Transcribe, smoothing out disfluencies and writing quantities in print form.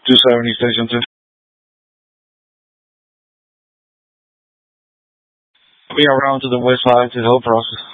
270 station 2. We are around to the west side to the whole process.